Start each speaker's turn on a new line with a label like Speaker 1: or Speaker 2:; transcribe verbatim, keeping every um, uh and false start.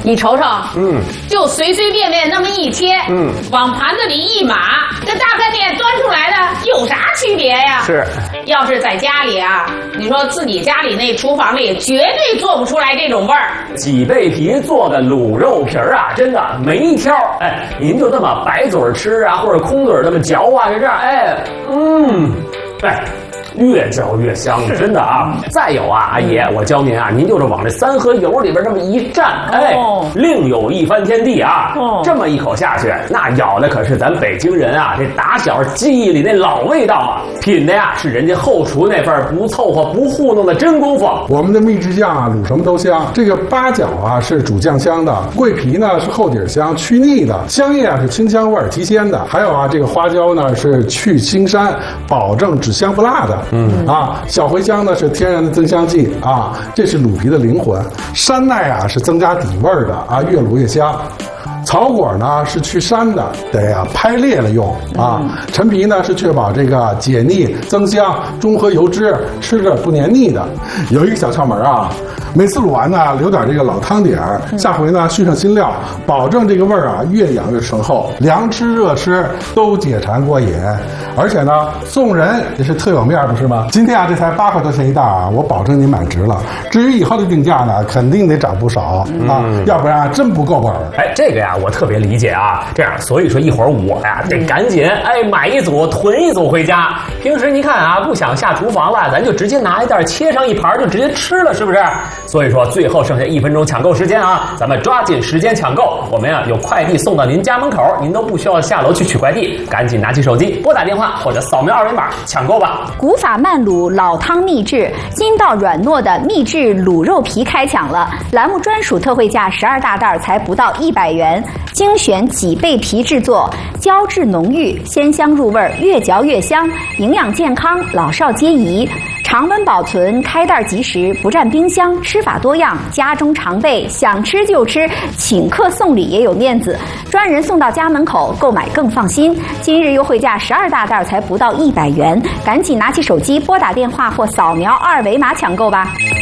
Speaker 1: 你瞅瞅，
Speaker 2: 嗯，
Speaker 1: 就随随便便那么一切，
Speaker 2: 嗯，
Speaker 1: 往盘子里一码，这大饭店端出来的有啥区别呀？
Speaker 2: 是，
Speaker 1: 要是在家里啊，你说自己家里那厨房里绝对做不出来这种味儿。
Speaker 2: 脊背皮做的卤肉皮儿啊，真的没挑。哎，您就这么白嘴吃啊，或者空嘴这么嚼啊，就这样，哎，嗯，哎。越嚼越香，真的啊！再有啊，阿姨，我教您啊，您就是往这三合油里边这么一蘸，哎，
Speaker 1: 哦、
Speaker 2: 另有一番天地啊！
Speaker 1: 哦、
Speaker 2: 这么一口下去，那咬的可是咱北京人啊，这打小记忆里那老味道啊，品的呀是人家后厨那份不凑合、不糊弄的真功夫。
Speaker 3: 我们的秘制酱啊，卤什么都香。这个八角啊是主酱香的，桂皮呢是后底香去腻的，香叶啊是清香味儿提鲜的，还有啊这个花椒呢是去腥膻，保证只香不辣的。嗯啊，小茴香呢是天然的增香剂啊，这是卤皮的灵魂。山奈啊是增加底味儿的啊，越卤越香。草果呢是去膻的，得啊拍裂了用啊。陈皮呢是确保这个解腻增香，中和油脂，吃着不黏腻的。有一个小窍门啊，每次卤完呢留点这个老汤底儿，下回呢续上新料，保证这个味儿啊越养越醇厚，凉吃热吃都解馋过瘾。而且呢送人也是特有面，不是吗？今天啊这才八块多钱一袋啊，我保证你买值了。至于以后的定价呢，肯定得涨不少啊，嗯、要不然啊真不够本儿。
Speaker 2: 哎，这个呀我特别理解啊，这样所以说一会儿我呀得赶紧哎买一组囤一组回家。平时您看啊不想下厨房了，咱就直接拿一袋切上一盘就直接吃了，是不是？所以说最后剩下一分钟抢购时间啊，咱们抓紧时间抢购。我们呀有快递送到您家门口，您都不需要下楼去取快递，赶紧拿起手机拨打电话或者扫描二维码抢购吧。
Speaker 4: 古法慢卤老汤秘制，筋道软糯的秘制卤肉皮开抢了，栏目专属特惠价十二大袋才不到一百元，精选脊背皮制作，胶质浓郁，鲜香入味，越嚼越香，营养健康，老少皆宜。常温保存，开袋即食，不占冰箱，吃法多样，家中常备，想吃就吃，请客送礼也有面子，专人送到家门口，购买更放心。今日优惠价十二大袋才不到一百元，赶紧拿起手机拨打电话或扫描二维码抢购吧。